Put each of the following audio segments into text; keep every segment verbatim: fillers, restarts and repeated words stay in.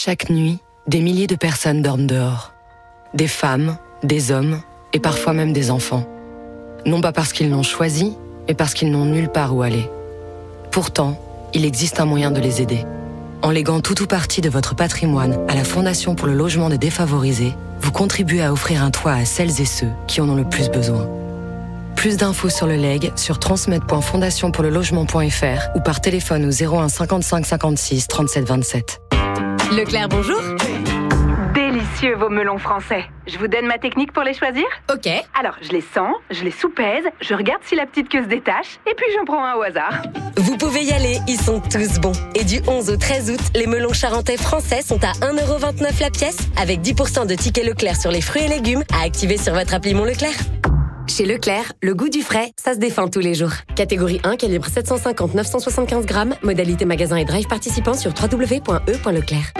Chaque nuit, des milliers de personnes dorment dehors. Des femmes, des hommes et parfois même des enfants. Non pas parce qu'ils l'ont choisi, mais parce qu'ils n'ont nulle part où aller. Pourtant, il existe un moyen de les aider. En léguant tout ou partie de votre patrimoine à la Fondation pour le logement des défavorisés, vous contribuez à offrir un toit à celles et ceux qui en ont le plus besoin. Plus d'infos sur le leg sur transmet point fondation pour le logement point f r ou par téléphone au zéro un cinquante-cinq cinquante-six trente-sept vingt-sept. Leclerc, bonjour. Délicieux vos melons français. Je vous donne ma technique pour les choisir ? Ok. Alors, je les sens, je les soupèse, je regarde si la petite queue se détache, et puis j'en prends un au hasard. Vous pouvez y aller, ils sont tous bons. Et du onze au treize août, les melons charentais français sont à un euro vingt-neuf la pièce, avec dix pour cent de tickets Leclerc sur les fruits et légumes à activer sur votre appli Mon Leclerc. Chez Leclerc, le goût du frais, ça se défend tous les jours. Catégorie un, calibre sept cent cinquante à neuf cent soixante-quinze grammes, modalité magasin et drive participant sur w w w point e point leclerc.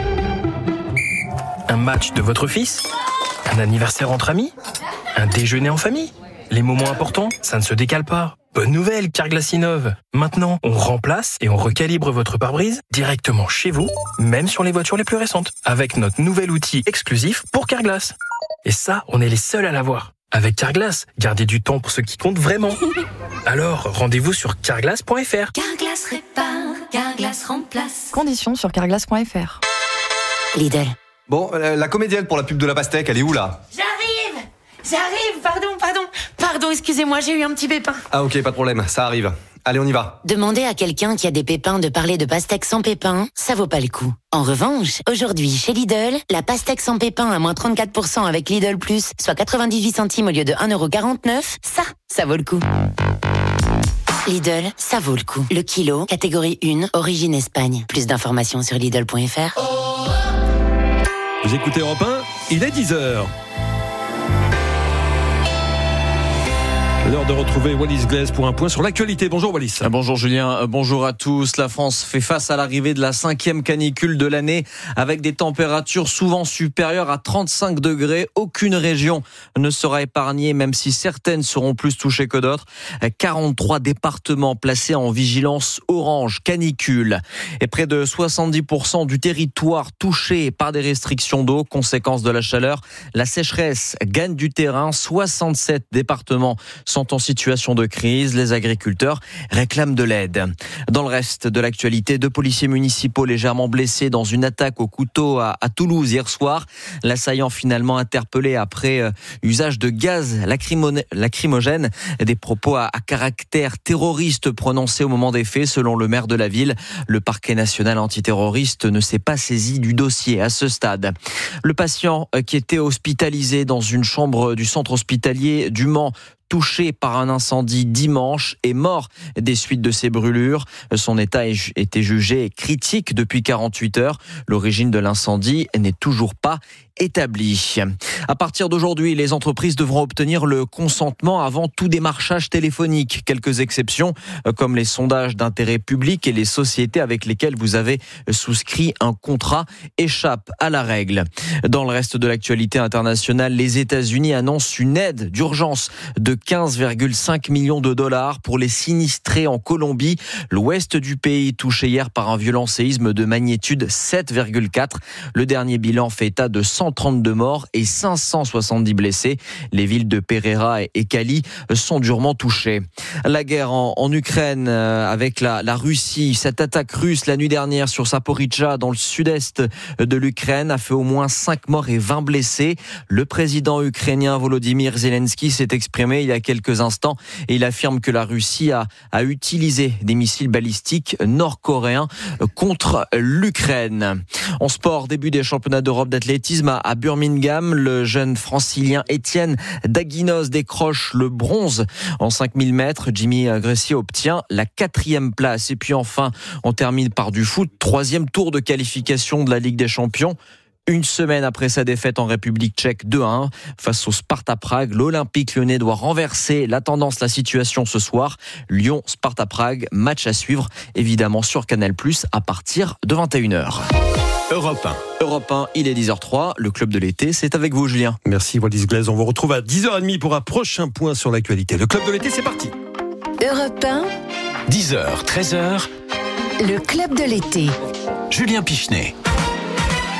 Un match de votre fils ? Un anniversaire entre amis ? Un déjeuner en famille ? Les moments importants, ça ne se décale pas. Bonne nouvelle, Carglass innove. Maintenant, on remplace et on recalibre votre pare-brise directement chez vous, même sur les voitures les plus récentes, avec notre nouvel outil exclusif pour Carglass. Et ça, on est les seuls à l'avoir. Avec Carglass, gardez du temps pour ce qui compte vraiment. Alors, rendez-vous sur carglass point f r. Carglass répare, Carglass remplace. Conditions sur carglass point f r. Lidl. Bon, euh, la comédienne pour la pub de la pastèque, elle est où là ? J'arrive J'arrive, pardon, pardon. Pardon, excusez-moi, j'ai eu un petit pépin. Ah ok, pas de problème, ça arrive. Allez, on y va. Demander à quelqu'un qui a des pépins de parler de pastèque sans pépins, ça vaut pas le coup. En revanche, aujourd'hui, chez Lidl, la pastèque sans pépins à moins trente-quatre pour cent avec Lidl Plus, soit quatre-vingt-dix-huit centimes au lieu de un euro quarante-neuf, ça, ça vaut le coup. Lidl, ça vaut le coup. Le kilo, catégorie un, origine Espagne. Plus d'informations sur lidl point f r. Vous écoutez Europe un, il est dix heures. L'heure de retrouver Wallis Glaise pour un point sur l'actualité. Bonjour Wallis. Bonjour Julien, bonjour à tous. La France fait face à l'arrivée de la cinquième canicule de l'année avec des températures souvent supérieures à trente-cinq degrés. Aucune région ne sera épargnée, même si certaines seront plus touchées que d'autres. quarante-trois départements placés en vigilance orange canicule et près de soixante-dix pour cent du territoire touché par des restrictions d'eau, conséquence de la chaleur. La sécheresse gagne du terrain. soixante-sept départements sont en situation de crise. Les agriculteurs réclament de l'aide. Dans le reste de l'actualité, deux policiers municipaux légèrement blessés dans une attaque au couteau à, à Toulouse hier soir. L'assaillant finalement interpellé après euh, usage de gaz lacrymo- lacrymogène. Des propos à, à caractère terroriste prononcés au moment des faits, selon le maire de la ville. Le parquet national antiterroriste ne s'est pas saisi du dossier à ce stade. Le patient euh, qui était hospitalisé dans une chambre du centre hospitalier du Mans, touché par un incendie dimanche, est mort des suites de ces brûlures. Son état était jugé critique depuis quarante-huit heures. L'origine de l'incendie n'est toujours pas établie. À partir d'aujourd'hui, les entreprises devront obtenir le consentement avant tout démarchage téléphonique. Quelques exceptions, comme les sondages d'intérêt public et les sociétés avec lesquelles vous avez souscrit un contrat, échappent à la règle. Dans le reste de l'actualité internationale, les États-Unis annoncent une aide d'urgence de quinze virgule cinq millions de dollars pour les sinistrés en Colombie. L'ouest du pays touché hier par un violent séisme de magnitude sept virgule quatre. Le dernier bilan fait état de cent trente-deux morts et cinq cent soixante-dix blessés. Les villes de Pereira et Cali sont durement touchées. La guerre en, en Ukraine avec la, la Russie. Cette attaque russe la nuit dernière sur Zaporijjia dans le sud-est de l'Ukraine a fait au moins cinq morts et vingt blessés. Le président ukrainien Volodymyr Zelensky s'est exprimé il y a quelques instants et il affirme que la Russie a, a utilisé des missiles balistiques nord-coréens contre l'Ukraine. En sport, début des championnats d'Europe d'athlétisme à, à Birmingham. Le jeune francilien Étienne Daguinos décroche le bronze en cinq mille mètres. Jimmy Gressier obtient la quatrième place. Et puis enfin, on termine par du foot. Troisième tour de qualification de la Ligue des Champions. Une semaine après sa défaite en République tchèque deux à un face au Sparta Prague, l'Olympique lyonnais doit renverser la tendance, la situation ce soir. Lyon-Sparta Prague, match à suivre évidemment sur Canal plus, à partir de vingt et une heures. Europe un. Europe un, il est dix heures trois, le club de l'été, c'est avec vous Julien. Merci Wallis Glaise, on vous retrouve à dix heures trente pour un prochain point sur l'actualité. Le club de l'été, c'est parti. Europe un, dix heures, treize heures, le club de l'été. Julien Pichenet.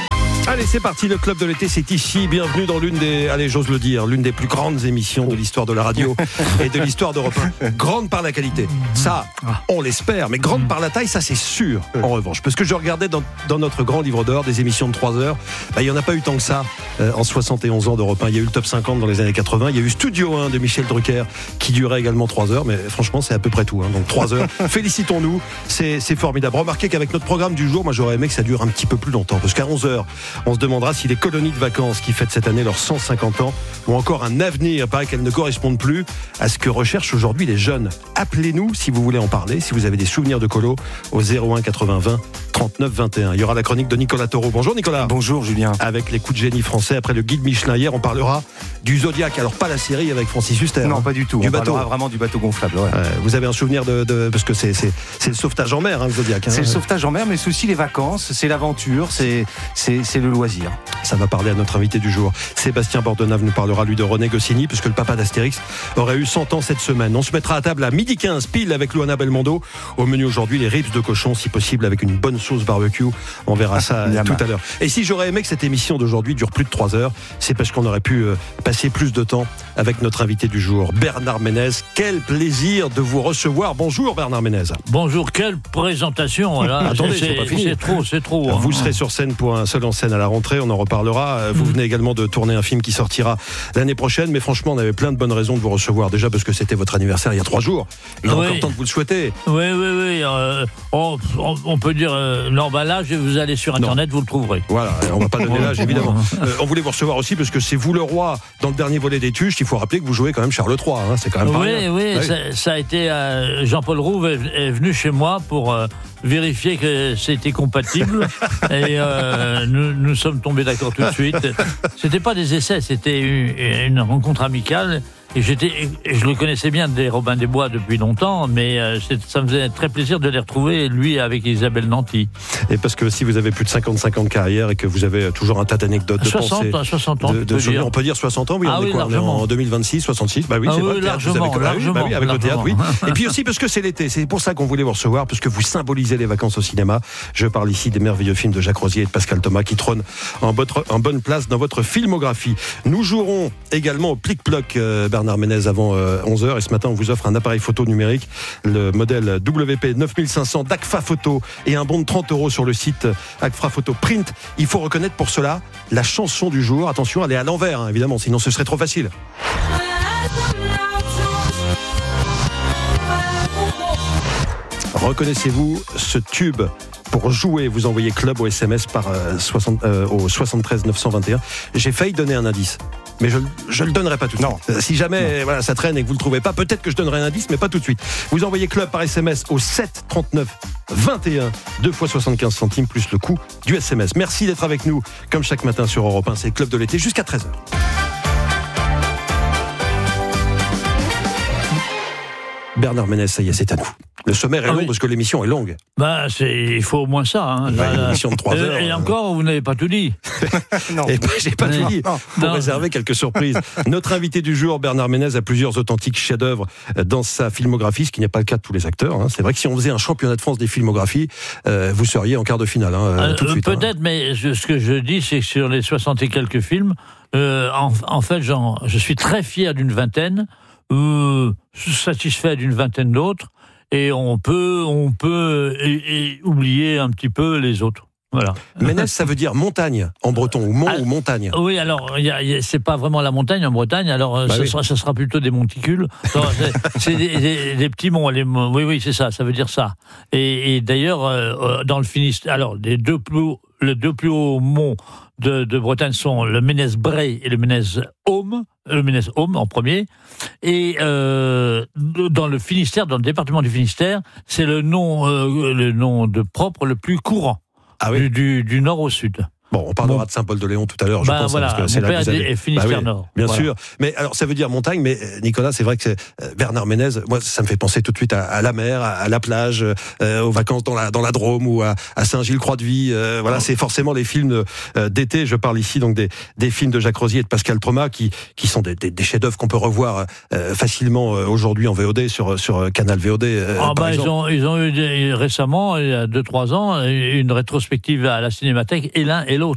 Allez, c'est parti, le Club de l'été, c'est ici. Bienvenue dans l'une des, allez, j'ose le dire, l'une des plus grandes émissions de l'histoire de la radio et de l'histoire d'Europe un. Grande par la qualité, ça, on l'espère, mais grande par la taille, ça c'est sûr, en revanche. Parce que je regardais dans, dans notre grand livre d'or des émissions de trois heures, bah, il n'y en a pas eu tant que ça euh, en soixante et onze ans d'Europe un. Il y a eu le top cinquante dans les années quatre-vingts, il y a eu Studio un de Michel Drucker qui durait également trois heures, mais franchement, c'est à peu près tout. Hein, donc trois heures, félicitons-nous, c'est, c'est formidable. Remarquez qu'avec notre programme du jour, moi j'aurais aimé que ça dure un petit peu plus longtemps, parce qu'à onze heures, on se demandera si les colonies de vacances qui fêtent cette année leurs cent cinquante ans ont encore un avenir. Il paraît qu'elles ne correspondent plus à ce que recherchent aujourd'hui les jeunes. Appelez-nous si vous voulez en parler, si vous avez des souvenirs de colo, au zéro un quatre-vingts vingt trente-neuf vingt et un. Il y aura la chronique de Nicolas Taureau. Bonjour Nicolas. Bonjour Julien. Avec les coups de génie français après le guide Michelin hier, on parlera du Zodiac. Alors pas la série avec Francis Huster. Non, hein. pas du tout. Du on bateau. Vraiment du bateau gonflable. Ouais. Euh, vous avez un souvenir de, de parce que c'est, c'est, c'est le sauvetage en mer, hein, le Zodiac. Hein. C'est le sauvetage en mer, mais c'est aussi les vacances, c'est l'aventure, c'est, c'est, c'est le loisir. Ça va parler à notre invité du jour. Sébastien Bordenave nous parlera lui de René Goscinny, puisque le papa d'Astérix aurait eu cent ans cette semaine. On se mettra à table à midi quinze pile avec Luana Belmondo. Au menu aujourd'hui, les ribs de cochon, si possible avec une bonne sauce barbecue. On verra ça ah, tout à l'heure. Et si j'aurais aimé que cette émission d'aujourd'hui dure plus de trois heures, c'est parce qu'on aurait pu euh, passer plus de temps avec notre invité du jour, Bernard Ménez. Quel plaisir de vous recevoir. Bonjour Bernard Ménez. Bonjour, quelle présentation. Là. Attendez, c'est, c'est pas fini. C'est trop, c'est trop. Vous serez sur scène pour un seul en scène à la rentrée, on en reparlera. Vous venez également de tourner un film qui sortira l'année prochaine, mais franchement, on avait plein de bonnes raisons de vous recevoir. Déjà parce que c'était votre anniversaire il y a trois jours. Il est oui. encore temps de vous le souhaiter. Oui, oui, oui. Euh, on, on peut dire euh, l'emballage, vous allez sur Internet, non. vous le trouverez. Voilà, on va pas donner l'âge, évidemment. Euh, on voulait vous recevoir aussi parce que c'est vous le roi dans le dernier volet des Tuches. Il faut rappeler que vous jouez quand même Charles trois. Hein, c'est quand même pas oui, rien. Oui, oui. Ça, ça a été. Euh, Jean-Paul Rouve est, est venu chez moi pour. Euh, vérifier que c'était compatible et euh, nous, nous sommes tombés d'accord tout de suite. C'était pas des essais, c'était une, une rencontre amicale et j'étais, et je le connaissais bien des Robin des Bois depuis longtemps, mais euh, ça me faisait très plaisir de les retrouver, lui avec Isabelle Nanty. Et parce que si vous avez plus de cinquante-cinq ans de carrière et que vous avez toujours un tas d'anecdotes de soixante, pensée, soixante ans, de, de souvenirs, on peut dire soixante ans, oui, ah on oui, est quoi, on est en deux mille vingt-six, soixante-six, bah oui, ah c'est oui, vrai, largement, vous avez, largement, bah oui, avec largement. le théâtre, oui. Et puis aussi parce que c'est l'été, c'est pour ça qu'on voulait vous recevoir, parce que vous symbolisez les vacances au cinéma. Je parle ici des merveilleux films de Jacques Rosier et de Pascal Thomas qui trônent en, votre, en bonne place dans votre filmographie. Nous jouerons également au plic-ploc, euh, Bernard Ménez, avant euh, onze heures. Et ce matin, on vous offre un appareil photo numérique, le modèle W P neuf mille cinq cents d'Agfa Photo et un bon de trente euros sur le site Agfa Photo Print. Il faut reconnaître pour cela la chanson du jour. Attention, elle est à l'envers, hein, évidemment, sinon ce serait trop facile. Reconnaissez-vous ce tube? Pour jouer, vous envoyez club au S M S par euh, soixante, euh, au soixante-treize neuf cent vingt et un. J'ai failli donner un indice, mais je ne le donnerai pas tout de suite. Non. Si jamais voilà, ça traîne et que vous ne le trouvez pas, peut-être que je donnerai un indice, mais pas tout de suite. Vous envoyez club par S M S au sept trente-neuf vingt et un, deux fois soixante-quinze centimes plus le coût du S M S. Merci d'être avec nous, comme chaque matin sur Europe un, c'est le Club de l'été jusqu'à treize heures. Bernard Ménez, ça y est, c'est à nous. Le sommaire est ah long oui. parce que l'émission est longue. Bah, c'est, il faut au moins ça. Hein. Ouais, une émission de trois heures. Et, et encore, vous n'avez pas tout dit. non. Et bah, j'ai pas non. tout dit. Pour non. réserver quelques surprises. Notre invité du jour, Bernard Ménez, a plusieurs authentiques chefs-d'œuvre dans sa filmographie, ce qui n'est pas le cas de tous les acteurs. Hein. C'est vrai que si on faisait un championnat de France des filmographies, euh, vous seriez en quart de finale. Hein, euh, tout de suite, peut-être, hein. Mais je, ce que je dis, c'est que sur les soixante et quelques films, euh, en, en fait, genre, je suis très fier d'une vingtaine, euh, satisfait d'une vingtaine d'autres. Et on peut, on peut et, et oublier un petit peu les autres. Voilà. Ménez, ça veut dire montagne en breton, ou mont ah, ou montagne. Oui, alors y a, y a, c'est pas vraiment la montagne en Bretagne. Alors bah ça, oui. sera, ça sera plutôt des monticules. Non, c'est c'est des, des, des petits monts. Les, oui, oui, c'est ça. Ça veut dire ça. Et, et d'ailleurs, euh, dans le Finistère, alors les deux plus, les deux plus hauts monts de, de Bretagne sont le Ménez-Bray et le Ménez-Aume. Le Ménez-Aume en premier. Et euh, dans le Finistère, dans le département du Finistère, c'est le nom, euh, le nom de propre le plus courant. Ah oui. du, du, du nord au sud. Bon, on parlera bon. de Saint-Paul-de-Léon tout à l'heure, je bah pense. Voilà, hein, parce que c'est mon là père que vous avez... est Finistère bah oui, Nord. Bien voilà. sûr. Mais alors, ça veut dire montagne, mais Nicolas, c'est vrai que c'est Bernard Ménez, moi, ça me fait penser tout de suite à, à la mer, à, à la plage, euh, aux vacances dans la, dans la Drôme ou à, à Saint-Gilles-Croix-de-Vie. Euh, voilà, oh. c'est forcément les films euh, d'été. Je parle ici donc des, des films de Jacques Rosier et de Pascal Thomas qui, qui sont des, des, des chefs-d'œuvre qu'on peut revoir euh, facilement euh, aujourd'hui en V O D sur, sur Canal V O D. Euh, oh, par bah, ils, ont, ils ont eu des, récemment, il y a deux trois ans, une rétrospective à la Cinémathèque, et l'un et l'autre.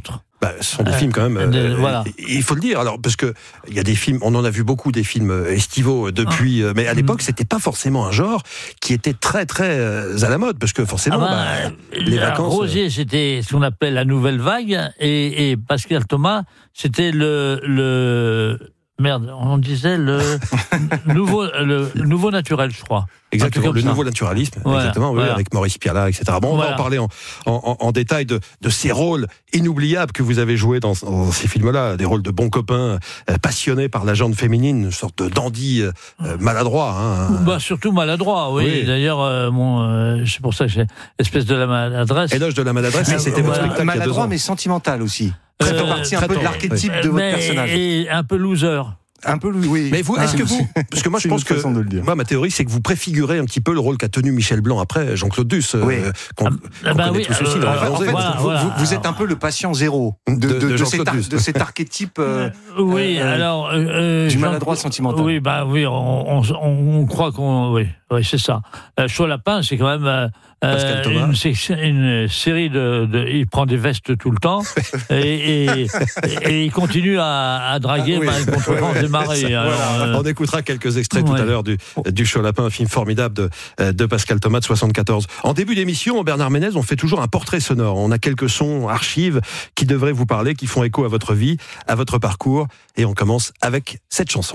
bah, ce sont des euh, films quand même. Euh, de, voilà. Il faut le dire. Alors parce que il y a des films, on en a vu beaucoup des films estivaux depuis, ah. mais à l'époque c'était pas forcément un genre qui était très très à la mode parce que forcément ah bah, bah, les vacances. Rosier, c'était ce qu'on appelait la nouvelle vague et, et Pascal Thomas, c'était le le merde, on disait le nouveau le nouveau naturel, je crois. Exactement, le nouveau naturalisme, voilà, exactement, oui, voilà. Avec Maurice Pialat, et cetera. Bon, on voilà. va en parler en, en, en détail de, de ces rôles inoubliables que vous avez joués dans, dans ces films-là, des rôles de bons copains, euh, passionnés par la gente féminine, une sorte de dandy euh, maladroit. Hein. Bah, surtout maladroit, oui. oui. D'ailleurs, euh, bon, euh, c'est pour ça que j'ai espèce de la maladresse. Éloge de la maladresse, et c'était votre spectacle maladroit, il y a deux ans. Mais sentimental aussi. Très euh, partie un peu de l'archétype de votre mais, personnage. Et un peu loser. Un peu, oui. Mais vous, est-ce ah, que vous, parce que moi je pense que, moi ma théorie c'est que vous préfigurez un petit peu le rôle qu'a tenu Michel Blanc après Jean-Claude Duss. Oui. Euh, qu'on, ah, bah oui, tous aussi, euh, en fait, en fait voilà, vous, voilà. Vous, vous êtes un peu le patient zéro de, de, de, de, de, cet, ar, de cet archétype. Euh, oui, euh, alors euh, du maladroit sentimental. Oui, bah oui, on, on, on croit qu'on, oui, oui, c'est ça. Euh, Chaud Lapin, c'est quand même. Euh, Pascal Thomas. Une, une série de, de, il prend des vestes tout le temps et, et, et il continue à, à draguer ah, oui. bah, contre vents et marées. Alors, voilà. euh... On écoutera quelques extraits ouais. tout à l'heure du, du Chaud Lapin, un film formidable de, de Pascal Thomas de soixante-quatorze. En début d'émission, Bernard Ménez, on fait toujours un portrait sonore. On a quelques sons, archives qui devraient vous parler, qui font écho à votre vie, à votre parcours. Et on commence avec cette chanson.